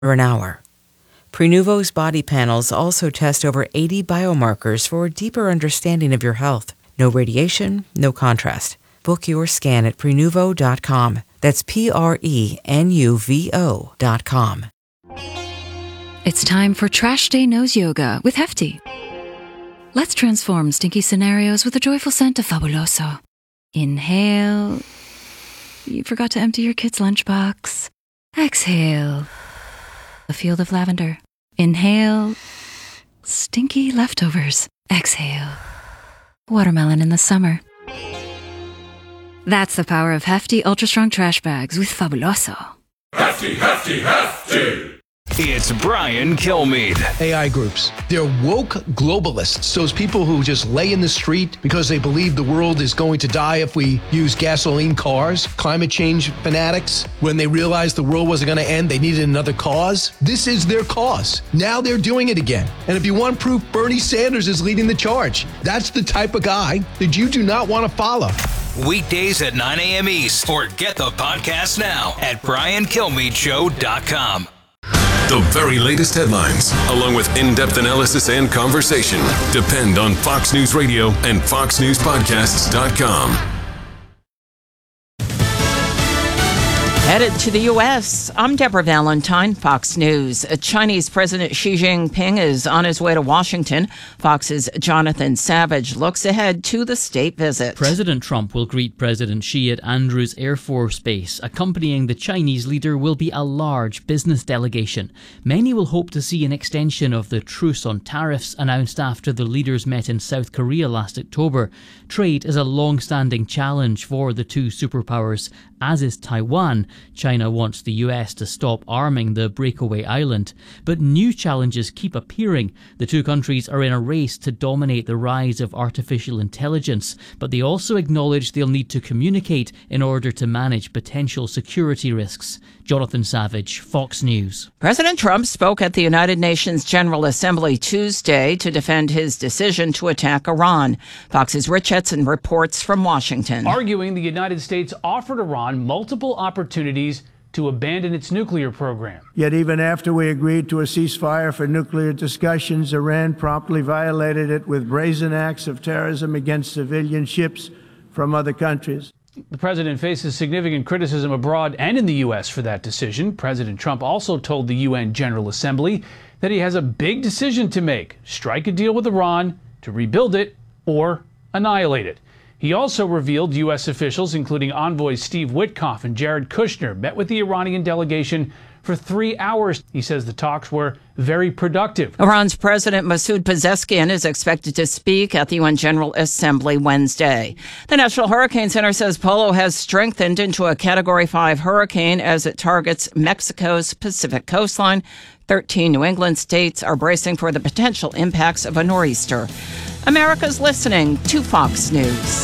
an hour. Prenuvo's body panels also test over 80 biomarkers for a deeper understanding of your health. No radiation, no contrast. Book your scan at Prenuvo.com. That's Prenuvo.com. It's time for Trash Day Nose Yoga with Hefty. Let's transform stinky scenarios with a joyful scent of Fabuloso. Inhale. You forgot to empty your kid's lunchbox. Exhale. A field of lavender. Inhale. Stinky leftovers. Exhale. Watermelon in the summer. That's the power of Hefty Ultra Strong Trash Bags with Fabuloso. Hefty, hefty, hefty! It's Brian Kilmeade. AI groups. They're woke globalists. Those people who just lay in the street because they believe the world is going to die if we use gasoline cars. Climate change fanatics. When they realized the world wasn't going to end, they needed another cause. This is their cause. Now they're doing it again. And if you want proof, Bernie Sanders is leading the charge. That's the type of guy that you do not want to follow. Weekdays at 9 a.m. East, or get the podcast now at BrianKilmeadeShow.com. The very latest headlines, along with in-depth analysis and conversation, depend on Fox News Radio and FoxNewsPodcasts.com. Headed to the U.S., I'm Deborah Valentine, Fox News. Chinese President Xi Jinping is on his way to Washington. Fox's Jonathan Savage looks ahead to the state visit. President Trump will greet President Xi at Andrews Air Force Base. Accompanying the Chinese leader will be a large business delegation. Many will hope to see an extension of the truce on tariffs announced after the leaders met in South Korea last October. Trade is a long-standing challenge for the two superpowers, as is Taiwan. China wants the US to stop arming the breakaway island. But new challenges keep appearing. The two countries are in a race to dominate the rise of artificial intelligence, but they also acknowledge they'll need to communicate in order to manage potential security risks. Jonathan Savage, Fox News. President Trump spoke at the United Nations General Assembly Tuesday to defend his decision to attack Iran. Fox's Rich Etzen reports from Washington. Arguing the United States offered Iran multiple opportunities to abandon its nuclear program. Yet even after we agreed to a ceasefire for nuclear discussions, Iran promptly violated it with brazen acts of terrorism against civilian ships from other countries. The president faces significant criticism abroad and in the U.S. for that decision. President Trump also told the UN General Assembly that he has a big decision to make: strike a deal with Iran to rebuild it or annihilate it. He also revealed U.S. officials, including envoys Steve Witkoff and Jared Kushner, met with the Iranian delegation for 3 hours. He says the talks were very productive. Iran's President Masoud Pezeshkian is expected to speak at the UN General Assembly Wednesday. The National Hurricane Center says Polo has strengthened into a Category 5 hurricane as it targets Mexico's Pacific coastline. 13 New England states are bracing for the potential impacts of a nor'easter. America's listening to Fox News.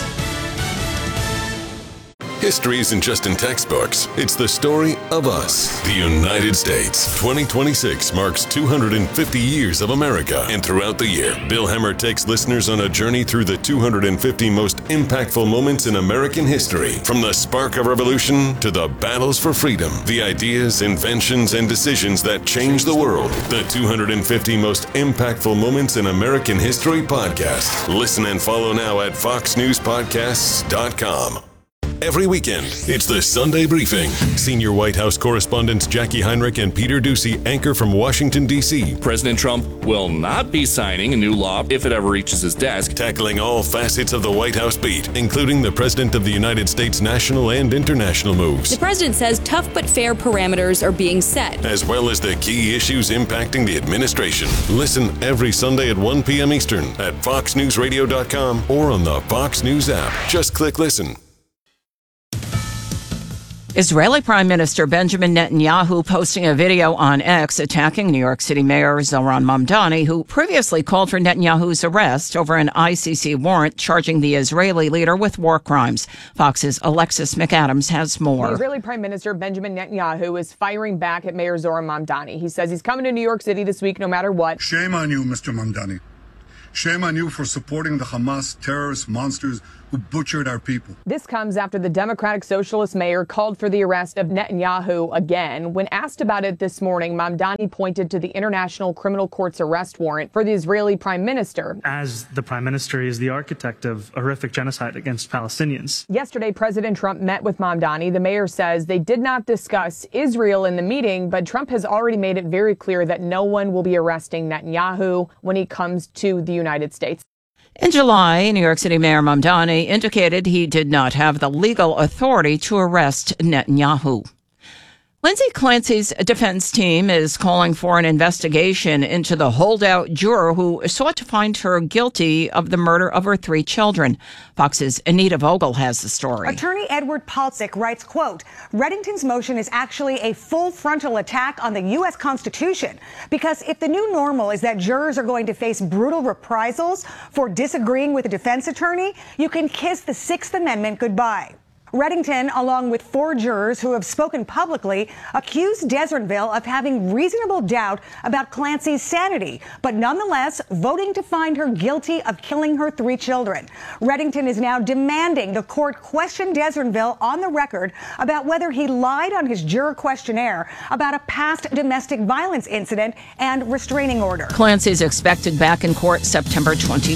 History isn't just in textbooks. It's the story of us, the United States. 2026 marks 250 years of America. And throughout the year, Bill Hemmer takes listeners on a journey through the 250 most impactful moments in American history. From the spark of revolution to the battles for freedom, the ideas, inventions, and decisions that changed the world. The 250 most impactful moments in American history podcast. Listen and follow now at FoxNewsPodcasts.com. Every weekend, it's the Sunday Briefing. Senior White House correspondents Jackie Heinrich and Peter Doocy anchor from Washington, D.C. President Trump will not be signing a new law if it ever reaches his desk. Tackling all facets of the White House beat, including the President of the United States' national and international moves. The president says tough but fair parameters are being set, as well as the key issues impacting the administration. Listen every Sunday at 1 p.m. Eastern at FoxNewsRadio.com or on the Fox News app. Just click listen. Israeli Prime Minister Benjamin Netanyahu posting a video on X attacking New York City Mayor Zohran Mamdani, who previously called for Netanyahu's arrest over an ICC warrant charging the Israeli leader with war crimes. Fox's Alexis McAdams has more. The Israeli Prime Minister Benjamin Netanyahu is firing back at Mayor Zohran Mamdani. He says he's coming to New York City this week no matter what. Shame on you, Mr. Mamdani. Shame on you for supporting the Hamas terrorist monsters who butchered our people. This comes after the Democratic Socialist mayor called for the arrest of Netanyahu again. When asked about it this morning, Mamdani pointed to the International Criminal Court's arrest warrant for the Israeli prime minister. As the prime minister, he is the architect of horrific genocide against Palestinians. Yesterday, President Trump met with Mamdani. The mayor says they did not discuss Israel in the meeting, but Trump has already made it very clear that no one will be arresting Netanyahu when he comes to the United States. In July, New York City Mayor Mamdani indicated he did not have the legal authority to arrest Netanyahu. Lindsay Clancy's defense team is calling for an investigation into the holdout juror who sought to find her guilty of the murder of her 3 children. Fox's Anita Vogel has the story. Attorney Edward Palcic writes, quote, Reddington's motion is actually a full frontal attack on the U.S. Constitution, because if the new normal is that jurors are going to face brutal reprisals for disagreeing with a defense attorney, you can kiss the Sixth Amendment goodbye. Reddington, along with 4 jurors who have spoken publicly, accused Desertville of having reasonable doubt about Clancy's sanity, but nonetheless voting to find her guilty of killing her 3 children. Reddington is now demanding the court question Desertville on the record about whether he lied on his juror questionnaire about a past domestic violence incident and restraining order. Clancy's expected back in court September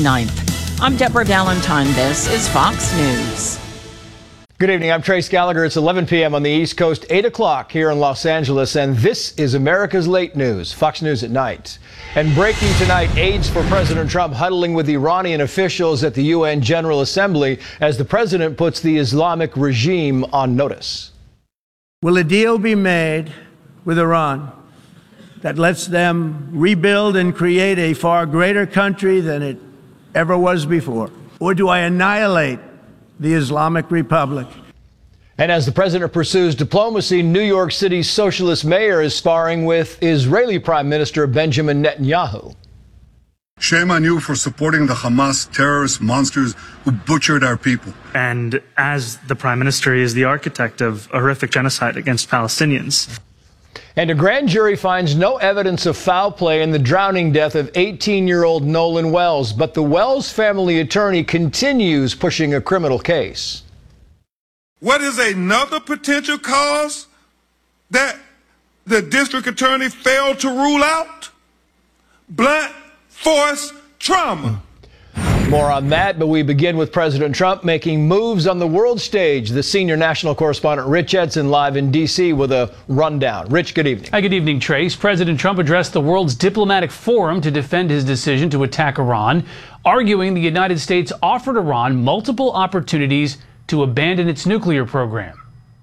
29th. I'm Deborah Valentine. This is Fox News. Good evening. I'm Trace Gallagher. It's 11 p.m. on the East Coast, 8 o'clock here in Los Angeles, and this is America's Late News, Fox News at Night. And breaking tonight, aides for President Trump huddling with Iranian officials at the UN General Assembly as the president puts the Islamic regime on notice. Will a deal be made with Iran that lets them rebuild and create a far greater country than it ever was before? Or do I annihilate the Islamic Republic? And as the president pursues diplomacy, New York City's socialist mayor is sparring with Israeli Prime Minister Benjamin Netanyahu. Shame on you for supporting the Hamas terrorist monsters who butchered our people. And as the prime minister, he is the architect of horrific genocide against Palestinians. And a grand jury finds no evidence of foul play in the drowning death of 18-year-old Nolan Wells, but the Wells family attorney continues pushing a criminal case. What is another potential cause that the district attorney failed to rule out? Blunt force trauma. More on that, but we begin with President Trump making moves on the world stage. The senior national correspondent Rich Edson live in D.C. with a rundown. Rich, good evening. Hi, good evening, Trace. President Trump addressed the world's diplomatic forum to defend his decision to attack Iran, arguing the United States offered Iran multiple opportunities to abandon its nuclear program.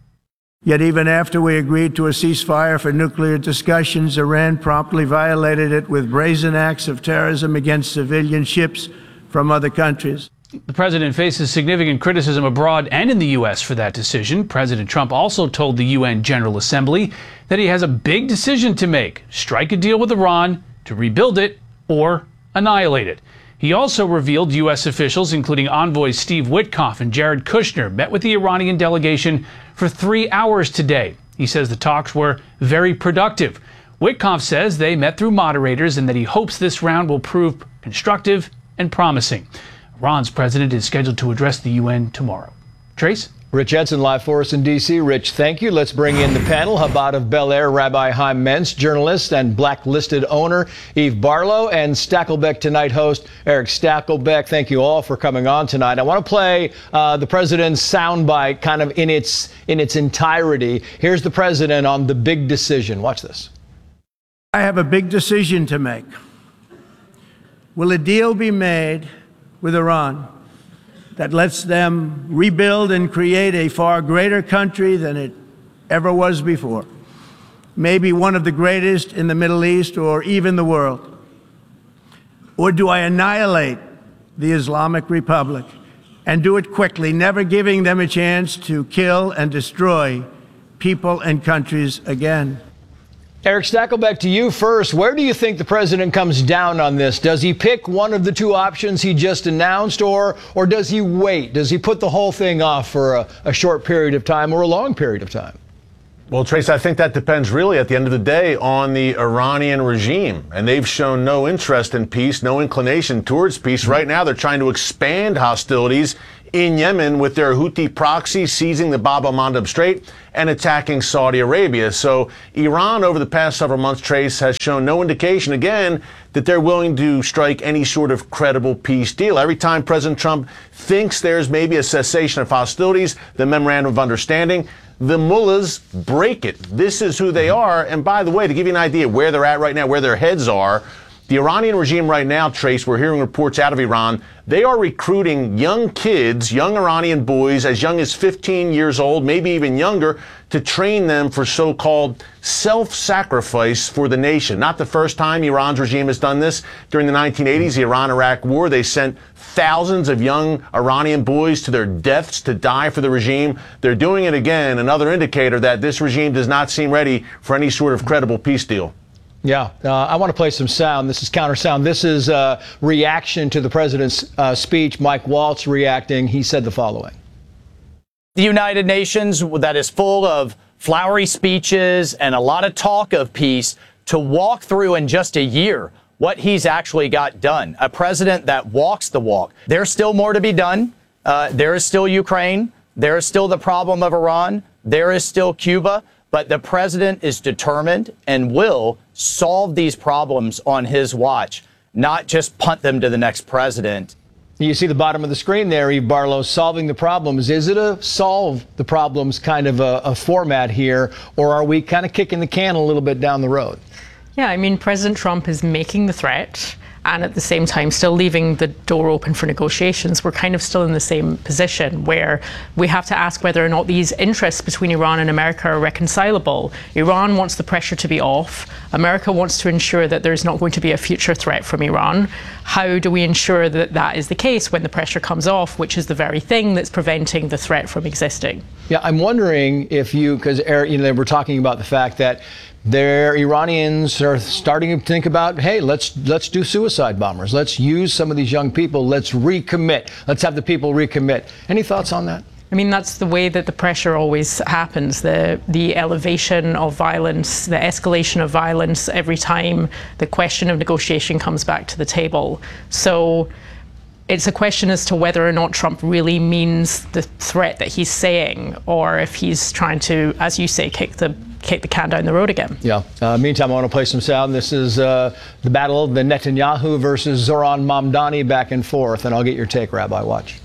Yet even after we agreed to a ceasefire for nuclear discussions, Iran promptly violated it with brazen acts of terrorism against civilian ships from other countries. The president faces significant criticism abroad and in the U.S. for that decision. President Trump also told the UN General Assembly that he has a big decision to make: strike a deal with Iran to rebuild it or annihilate it. He also revealed U.S. officials, including envoys Steve Witkoff and Jared Kushner, met with the Iranian delegation for 3 hours today. He says the talks were very productive. Witkoff says they met through moderators and that he hopes this round will prove constructive and promising. Iran's president is scheduled to address the UN tomorrow. Trace? Rich Edson live for us in D.C. Rich, thank you. Let's bring in the panel. Chabad of Bel Air, Rabbi Chaim Mentz, journalist and blacklisted owner Eve Barlow, and Stakelbeck Tonight host Eric Stakelbeck. Thank you all for coming on tonight. I want to play the president's soundbite kind of in its entirety. Here's the president on the big decision. Watch this. I have a big decision to make. Will a deal be made with Iran that lets them rebuild and create a far greater country than it ever was before? Maybe one of the greatest in the Middle East or even the world. Or do I annihilate the Islamic Republic and do it quickly, never giving them a chance to kill and destroy people and countries again? Eric Stakelbeck, to you first. Where do you think the president comes down on this? Does he pick one of the 2 options he just announced, or does he wait? Does he put the whole thing off for a short period of time or a long period of time? Well, Trace, I think that depends really at the end of the day on the Iranian regime. And they've shown no interest in peace, no inclination towards peace. Right now, they're trying to expand hostilities in Yemen with their Houthi proxy seizing the Bab el-Mandeb Strait and attacking Saudi Arabia. So Iran over the past several months, Trace, has shown no indication, again, that they're willing to strike any sort of credible peace deal. Every time President Trump thinks there's maybe a cessation of hostilities, the memorandum of understanding, the mullahs break it. This is who they are. And by the way, to give you an idea where they're at right now, where their heads are, the Iranian regime right now, Trace, we're hearing reports out of Iran, they are recruiting young kids, young Iranian boys, as young as 15 years old, maybe even younger, to train them for so-called self-sacrifice for the nation. Not the first time Iran's regime has done this. During the 1980s, the Iran-Iraq War, they sent thousands of young Iranian boys to their deaths to die for the regime. They're doing it again, another indicator that this regime does not seem ready for any sort of credible peace deal. Yeah, I want to play some sound. This is counter sound. This is a reaction to the president's speech. Mike Waltz reacting. He said the following. The United Nations that is full of flowery speeches and a lot of talk of peace, to walk through in just a year what he's actually got done. A president that walks the walk. There's still more to be done. There is still Ukraine. There is still the problem of Iran. There is still Cuba. But the president is determined and will solve these problems on his watch, not just punt them to the next president. You see the bottom of the screen there, Eve Barlow, solving the problems. Is it a solve the problems kind of a format here, or are we kind of kicking the can a little bit down the road? Yeah, I mean, President Trump is making the threat and at the same time still leaving the door open for negotiations. We're kind of still in the same position where we have to ask whether or not these interests between Iran and America are reconcilable. Iran wants the pressure to be off. America wants to ensure that there's not going to be a future threat from Iran. How do we ensure that that is the case when the pressure comes off, which is the very thing that's preventing the threat from existing? Yeah, I'm wondering if you, because we're talking about the fact that Iranians are starting to think about, hey, let's do suicide bombers. Let's use some of these young people. Let's recommit. Let's have the people recommit. Any thoughts on that? I mean, that's the way that the pressure always happens, the elevation of violence, the escalation of violence every time the question of negotiation comes back to the table. So it's a question as to whether or not Trump really means the threat that he's saying, or if he's trying to, as you say, kick the can down the road again. Yeah. Meantime, I want to play some sound. This is the battle of the Netanyahu versus Zoran Mamdani back and forth, and I'll get your take, Rabbi. Watch.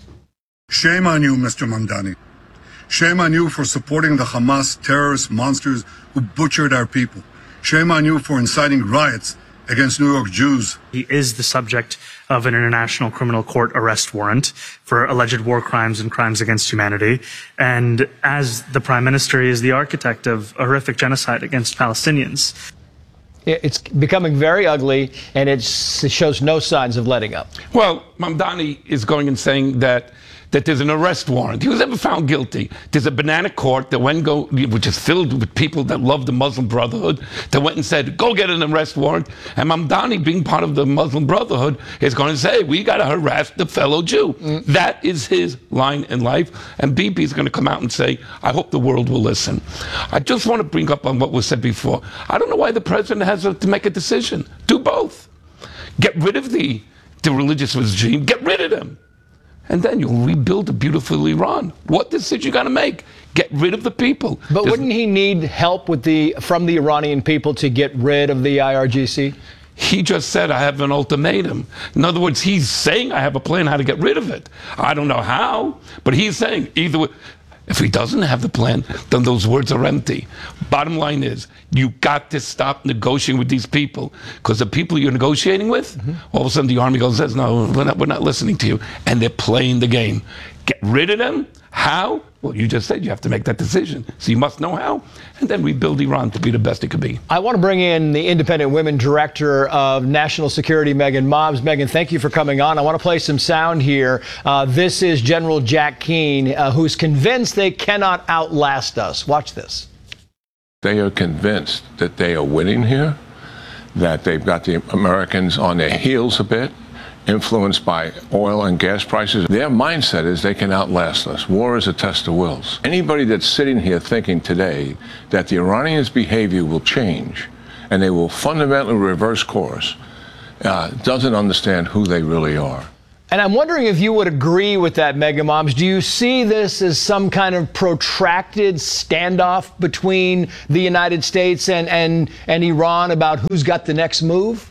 Shame on you, Mr. Mamdani. Shame on you for supporting the Hamas terrorist monsters who butchered our people. Shame on you for inciting riots against New York Jews. He is the subject of an international criminal court arrest warrant for alleged war crimes and crimes against humanity. And as the prime minister, he is the architect of a horrific genocide against Palestinians. It's becoming very ugly, and it shows no signs of letting up. Well, Mamdani is going and saying that there's an arrest warrant. He was never found guilty. There's a banana court that which is filled with people that love the Muslim Brotherhood, that went and said, go get an arrest warrant. And Mamdani, being part of the Muslim Brotherhood, is going to say, we got to harass the fellow Jew. That is his line in life. And Bibi is going to come out and say, I hope the world will listen. I just want to bring up on what was said before. I don't know why the president has to make a decision. Do both. Get rid of the religious regime. Get rid of them. And then you'll rebuild a beautiful Iran. What decision you got to make? Get rid of the people. But wouldn't he need help from the Iranian people to get rid of the IRGC? He just said, I have an ultimatum. In other words, he's saying, I have a plan how to get rid of it. I don't know how, but he's saying either way. If he doesn't have the plan, then those words are empty. Bottom line is, you got to stop negotiating with these people, because the people you're negotiating with, all of a sudden the army goes and says, no, we're not listening to you, and they're playing the game. Get rid of them. How? Well, you just said you have to make that decision. So you must know how, and then rebuild Iran to be the best it could be. I want to bring in the independent women director of national security, Megan Mobbs. Megan, thank you for coming on. I want to play some sound here. This is General Jack Keane, who's convinced they cannot outlast us. Watch this. They are convinced that they are winning here, that they've got the Americans on their heels a bit, influenced by oil and gas prices. Their mindset is they can outlast us. War is a test of wills. Anybody that's sitting here thinking today that the Iranians' behavior will change and they will fundamentally reverse course doesn't understand who they really are. And I'm wondering if you would agree with that, Mega Moms. Do you see this as some kind of protracted standoff between the United States and Iran about who's got the next move?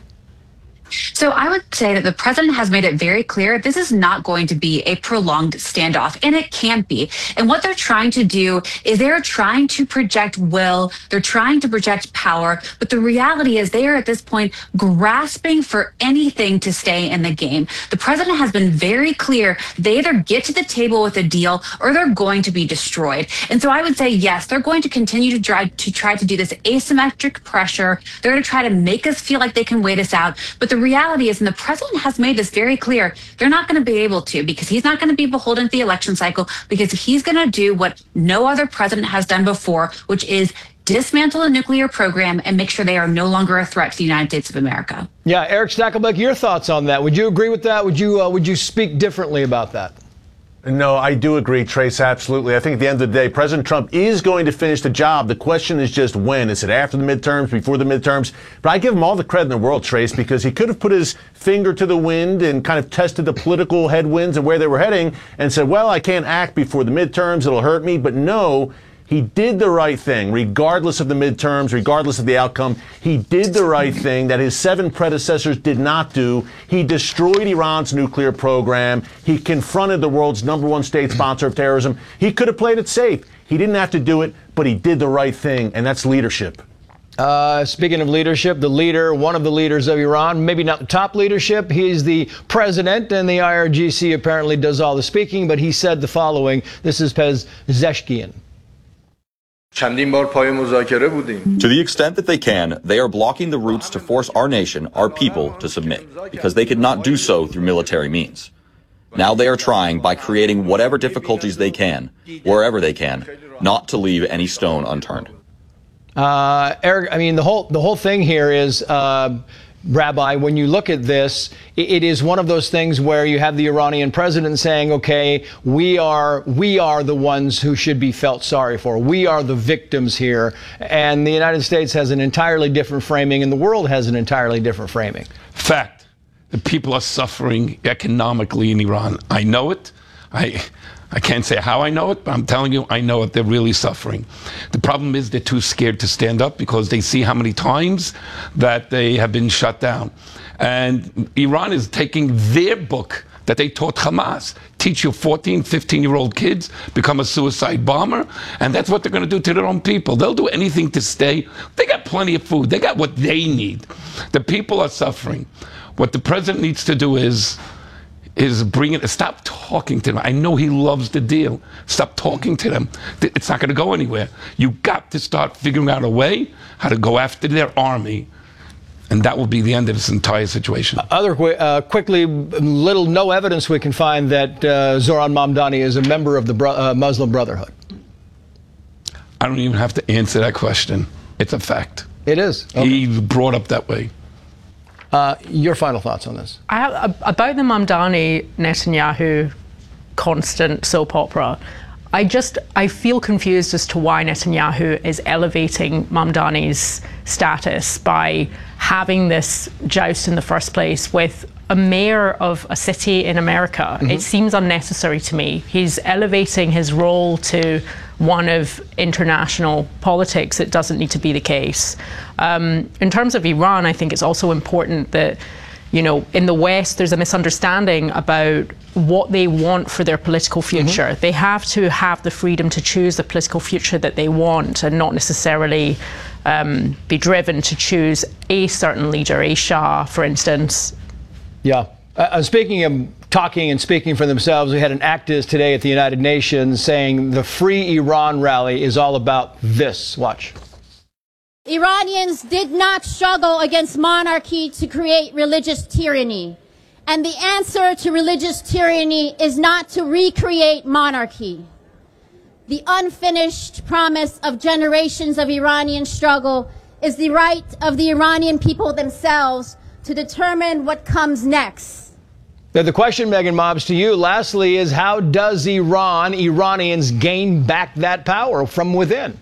So I would say that the president has made it very clear this is not going to be a prolonged standoff, and it can't be. And what they're trying to do is they're trying to project will, they're trying to project power, but the reality is they are at this point grasping for anything to stay in the game. The president has been very clear they either get to the table with a deal or they're going to be destroyed. And so I would say, yes, they're going to continue to try to do this asymmetric pressure. They're going to try to make us feel like they can wait us out. But the reality is, and the president has made this very clear, they're not going to be able to, because he's not going to be beholden to the election cycle, because he's going to do what no other president has done before, which is dismantle the nuclear program and make sure they are no longer a threat to the United States of America. Yeah, Eric Stakelbeck, your thoughts on that? Would you agree with that? Would you speak differently about that? No, I do agree, Trace, absolutely. I think at the end of the day, President Trump is going to finish the job. The question is just when. Is it after the midterms, before the midterms? But I give him all the credit in the world, Trace, because he could have put his finger to the wind and kind of tested the political headwinds and where they were heading and said, well, I can't act before the midterms, it'll hurt me. But no, he did the right thing, regardless of the midterms, regardless of the outcome. He did the right thing that his 7 predecessors did not do. He destroyed Iran's nuclear program. He confronted the world's #1 state sponsor of terrorism. He could have played it safe. He didn't have to do it, but he did the right thing, and that's leadership. Speaking of leadership, the leader, one of the leaders of Iran, maybe not the top leadership, he's the president, and the IRGC apparently does all the speaking, but he said the following. This is Pezeshkian. To the extent that they can, they are blocking the routes to force our nation, our people, to submit, because they could not do so through military means. Now they are trying, by creating whatever difficulties they can, wherever they can, not to leave any stone unturned. Eric, I mean, the whole thing here is, Rabbi, when you look at this, it is one of those things where you have the Iranian president saying, okay, we are the ones who should be felt sorry for. We are the victims here. And the United States has an entirely different framing, and the world has an entirely different framing. Fact. The people are suffering economically in Iran. I know it. I can't say how I know it, but I'm telling you, I know it. They're really suffering. The problem is they're too scared to stand up because they see how many times that they have been shut down. And Iran is taking their book that they taught Hamas, teach your 14, 15-year-old kids, become a suicide bomber, and that's what they're going to do to their own people. They'll do anything to stay. They got plenty of food. They got what they need. The people are suffering. What the president needs to do is bring it. Stop talking to them. I know he loves the deal. Stop talking to them. It's not going to go anywhere. You got to start figuring out a way how to go after their army, and that will be the end of this entire situation. Quickly, no evidence we can find that Zoran Mamdani is a member of the Muslim Brotherhood. I don't even have to answer that question. It's a fact. It is. Okay. He's brought up that way. Your final thoughts on this? About the Mamdani Netanyahu constant soap opera, I feel confused as to why Netanyahu is elevating Mamdani's status by having this joust in the first place with a mayor of a city in America. Mm-hmm. It seems unnecessary to me. He's elevating his role to one of international politics. It doesn't need to be the case. In terms of Iran, I think it's also important that, you know, in the West, there's a misunderstanding about what they want for their political future. Mm-hmm. They have to have the freedom to choose the political future that they want and not necessarily be driven to choose a certain leader, a Shah, for instance. Yeah. Speaking of talking and speaking for themselves, we had an activist today at the United Nations saying the Free Iran rally is all about this. Watch. Iranians did not struggle against monarchy to create religious tyranny. And the answer to religious tyranny is not to recreate monarchy. The unfinished promise of generations of Iranian struggle is the right of the Iranian people themselves to determine what comes next. Now, the question, Megan Mobbs, to you, lastly, is how does Iranians gain back that power from within?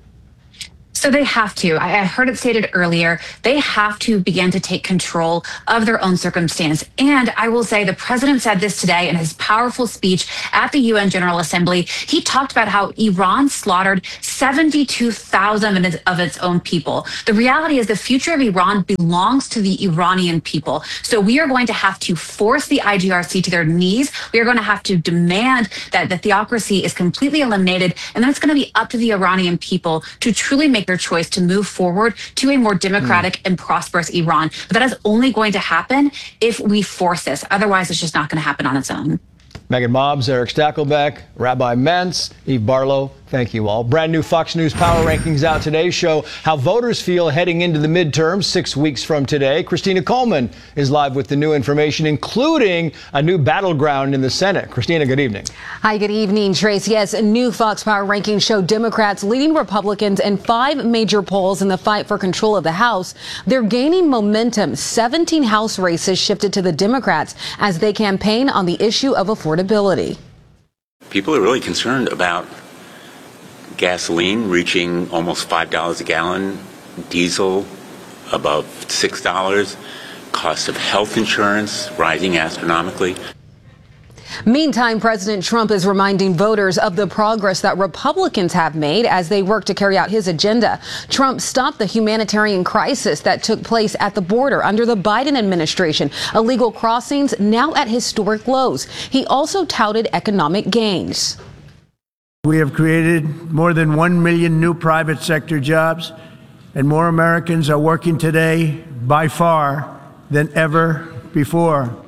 So they have to. I heard it stated earlier, they have to begin to take control of their own circumstance. And I will say the president said this today in his powerful speech at the UN General Assembly. He talked about how Iran slaughtered 72,000 of its own people. The reality is the future of Iran belongs to the Iranian people. So we are going to have to force the IGRC to their knees. We are going to have to demand that the theocracy is completely eliminated. And then it's going to be up to the Iranian people to truly make their choice to move forward to a more democratic and prosperous Iran. But that is only going to happen if we force this. Otherwise, it's just not going to happen on its own. Megan Mobbs, Eric Stakelbeck, Rabbi Mentz, Eve Barlow, thank you all. Brand new Fox News Power Rankings out today show how voters feel heading into the midterms 6 weeks from today. Christina Coleman is live with the new information, including a new battleground in the Senate. Christina, good evening. Hi, good evening, Trace. Yes, a new Fox Power Rankings show Democrats leading Republicans in 5 major polls in the fight for control of the House. They're gaining momentum. 17 House races shifted to the Democrats as they campaign on the issue of affordability. People are really concerned about gasoline reaching almost $5 a gallon, diesel above $6, cost of health insurance rising astronomically. Meantime, President Trump is reminding voters of the progress that Republicans have made as they work to carry out his agenda. Trump stopped the humanitarian crisis that took place at the border under the Biden administration. Illegal crossings now at historic lows. He also touted economic gains. We have created more than 1 million new private sector jobs, and more Americans are working today by far than ever before.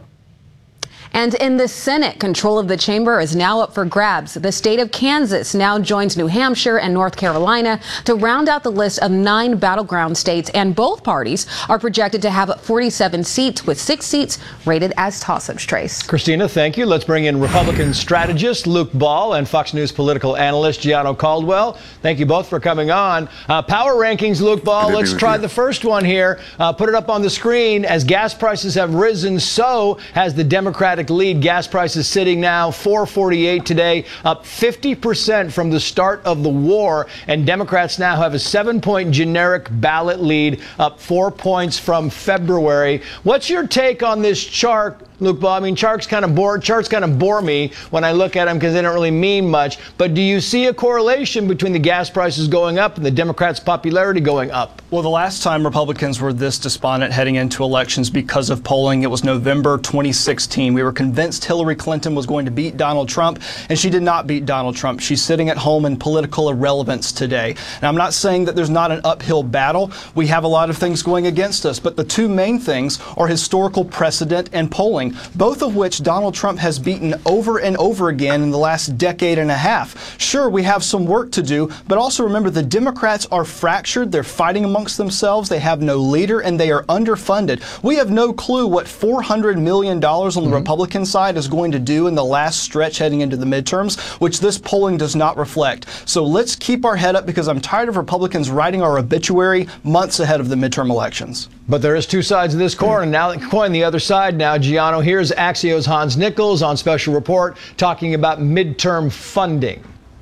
And in the Senate, control of the chamber is now up for grabs. The state of Kansas now joins New Hampshire and North Carolina to round out the list of 9 battleground states, and both parties are projected to have 47 seats, with 6 seats rated as toss-ups. Trace. Christina, thank you. Let's bring in Republican strategist Luke Ball and Fox News political analyst Gianno Caldwell. Thank you both for coming on. Power rankings, Luke Ball. Let's try the first one here. Put it up on the screen. As gas prices have risen, so has the Democratic lead. Gas prices sitting now $4.48 today, up 50% from the start of the war. And Democrats now have a 7-point generic ballot lead, up 4 points from February. What's your take on this chart, Luke Ball? I mean, charts kind of bore me when I look at them because they don't really mean much. But do you see a correlation between the gas prices going up and the Democrats' popularity going up? Well, the last time Republicans were this despondent heading into elections because of polling, it was November 2016. We were convinced Hillary Clinton was going to beat Donald Trump, and she did not beat Donald Trump. She's sitting at home in political irrelevance today. Now, I'm not saying that there's not an uphill battle. We have a lot of things going against us, but the two main things are historical precedent and polling, both of which Donald Trump has beaten over and over again in the last decade and a half. Sure, we have some work to do, but also remember the Democrats are fractured. They're fighting amongst themselves. They have no leader, and they are underfunded. We have no clue what $400 million on the Republican side is going to do in the last stretch heading into the midterms, which this polling does not reflect. So let's keep our head up, because I'm tired of Republicans writing our obituary months ahead of the midterm elections. But there is two sides of this coin, and now coin the other side now. Gianno, here's Axios' Hans Nichols on Special Report talking about midterm funding.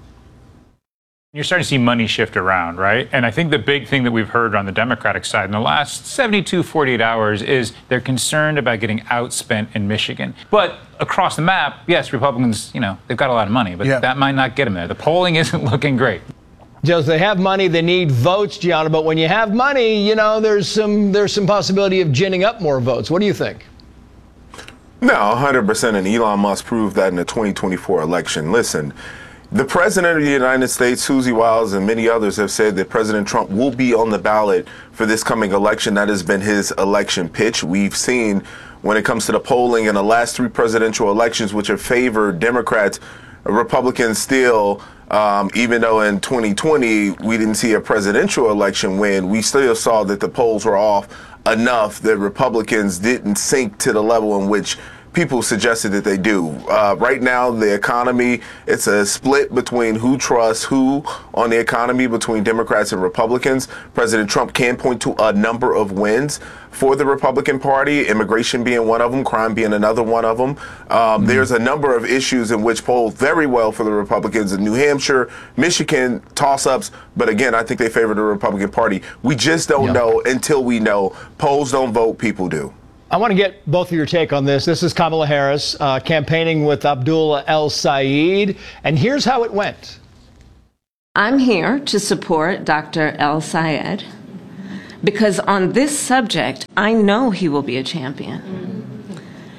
You're starting to see money shift around, right? And I think the big thing that we've heard on the Democratic side in the last 72, 48 hours is they're concerned about getting outspent in Michigan. But across the map, yes, Republicans, they've got a lot of money, but that might not get them there. The polling isn't looking great. Joe, they have money, they need votes, Gianno, but when you have money, there's some possibility of ginning up more votes. What do you think? No, 100%, and Elon Musk proved that in the 2024 election. Listen, the president of the United States, Susie Wiles, and many others have said that President Trump will be on the ballot for this coming election. That has been his election pitch. We've seen when it comes to the polling in the last 3 presidential elections, which have favored Democrats, Republicans still, even though in 2020 we didn't see a presidential election win, we still saw that the polls were off enough that Republicans didn't sink to the level in which people suggested that they do. Right now, the economy, it's a split between who trusts who on the economy between Democrats and Republicans. President Trump can point to a number of wins for the Republican Party, immigration being one of them, crime being another one of them. There's a number of issues in which poll very well for the Republicans in New Hampshire, Michigan, toss-ups. But again, I think they favor the Republican Party. We just don't know until we know. Polls don't vote, people do. I want to get both of your take on this. This is Kamala Harris campaigning with Abdullah El-Sayed, and here's how it went. I'm here to support Dr. El-Sayed because on this subject, I know he will be a champion.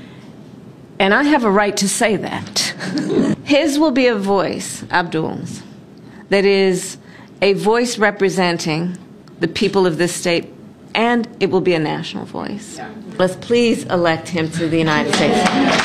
And I have a right to say that. His will be a voice, Abdul's, that is a voice representing the people of this state, and it will be a national voice. Let's please elect him to the United States.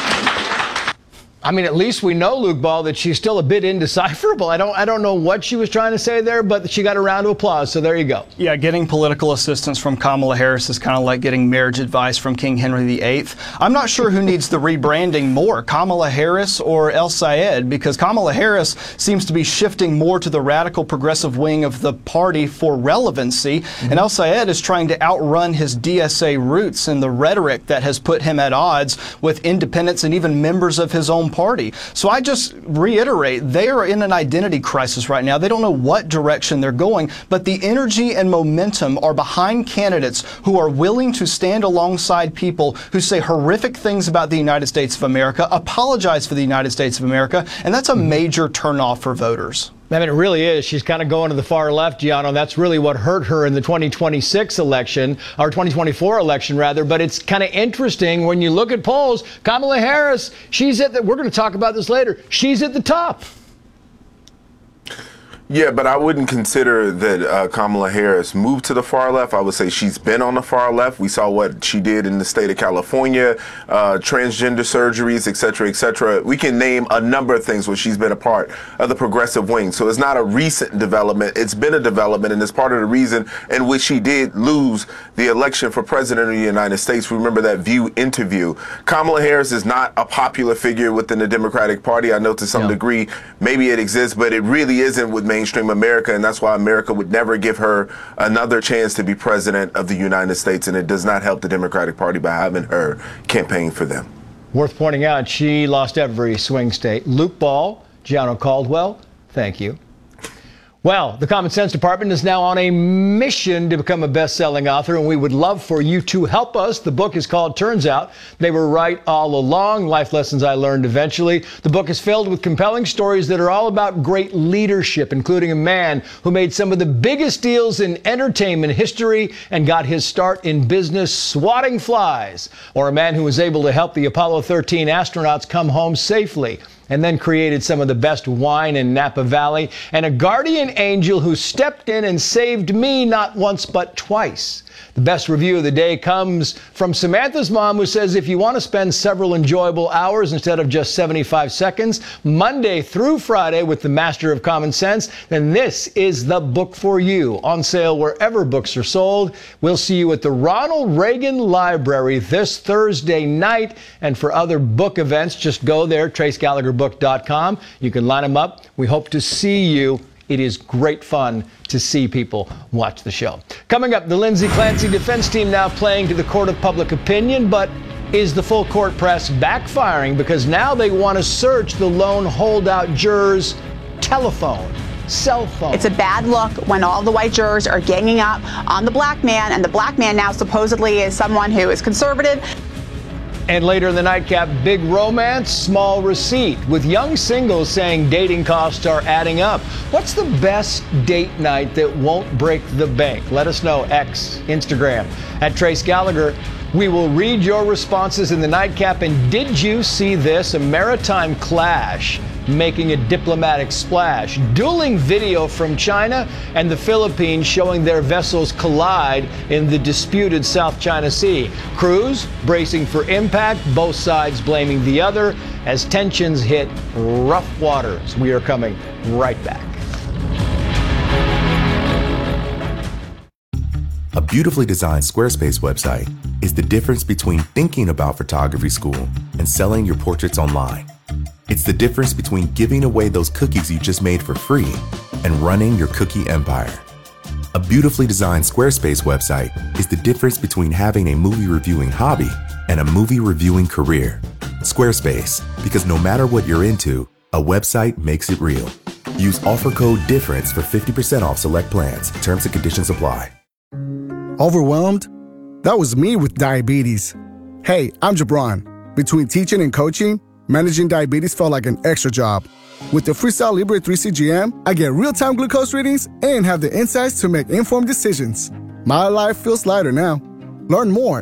I mean, at least we know, Luke Ball, that she's still a bit indecipherable. I don't know what she was trying to say there, but she got a round of applause, so there you go. Yeah, getting political assistance from Kamala Harris is kind of like getting marriage advice from King Henry VIII. I'm not sure who needs the rebranding more, Kamala Harris or El-Sayed, because Kamala Harris seems to be shifting more to the radical progressive wing of the party for relevancy, and El-Sayed is trying to outrun his DSA roots and the rhetoric that has put him at odds with independents and even members of his own party. So I just reiterate, they are in an identity crisis right now. They don't know what direction they're going, but the energy and momentum are behind candidates who are willing to stand alongside people who say horrific things about the United States of America, apologize for the United States of America, and that's a major turnoff for voters. I mean, it really is. She's kind of going to the far left, Gianno, and that's really what hurt her in the 2026 election, or 2024 election, rather. But it's kind of interesting when you look at polls. Kamala Harris, she's at the, we're going to talk about this later, she's at the top. Yeah, but I wouldn't consider that Kamala Harris moved to the far left. I would say she's been on the far left. We saw what she did in the state of California, transgender surgeries, et cetera, et cetera. We can name a number of things where she's been a part of the progressive wing. So it's not a recent development. It's been a development, and it's part of the reason in which she did lose the election for president of the United States. Remember that View interview. Kamala Harris is not a popular figure within the Democratic Party. I know to some degree maybe it exists, but it really isn't with mainstream America, and that's why America would never give her another chance to be president of the United States, and it does not help the Democratic Party by having her campaign for them. Worth pointing out, she lost every swing state. Luke Ball, Gianno Caldwell, thank you. Well, the Common Sense Department is now on a mission to become a best-selling author, and we would love for you to help us. The book is called Turns Out They Were Right All Along, Life Lessons I Learned Eventually. The book is filled with compelling stories that are all about great leadership, including a man who made some of the biggest deals in entertainment history and got his start in business swatting flies, or a man who was able to help the Apollo 13 astronauts come home safely and then created some of the best wine in Napa Valley, and a guardian angel who stepped in and saved me not once but twice. The best review of the day comes from Samantha's mom, who says if you want to spend several enjoyable hours instead of just 75 seconds, Monday through Friday with the Master of Common Sense, then this is the book for you. On sale wherever books are sold. We'll see you at the Ronald Reagan Library this Thursday night. And for other book events, just go there, TraceGallagherBook.com. You can line them up. We hope to see you. It is great fun to see people watch the show. Coming up, the Lindsay Clancy defense team now playing to the court of public opinion, but is the full court press backfiring because now they want to search the lone holdout juror's telephone, cell phone. It's a bad look when all the white jurors are ganging up on the black man, and the black man now supposedly is someone who is conservative. And later in the nightcap, big romance, small receipt, with young singles saying dating costs are adding up. What's the best date night that won't break the bank? Let us know. X, Instagram, at Trace Gallagher. We will read your responses in the nightcap. And did you see this? A maritime clash making a diplomatic splash. Dueling video from China and the Philippines showing their vessels collide in the disputed South China Sea. Crews bracing for impact, both sides blaming the other as tensions hit rough waters. We are coming right back. A beautifully designed Squarespace website is the difference between thinking about photography school and selling your portraits online. It's the difference between giving away those cookies you just made for free and running your cookie empire. A beautifully designed Squarespace website is the difference between having a movie reviewing hobby and a movie reviewing career. Squarespace, because no matter what you're into, a website makes it real. Use offer code DIFFERENCE for 50% off select plans. Terms and conditions apply. Overwhelmed? That was me with diabetes. Hey, I'm Jabron. Between teaching and coaching, managing diabetes felt like an extra job. With the Freestyle Libre 3 CGM, I get real-time glucose readings and have the insights to make informed decisions. My life feels lighter now. Learn more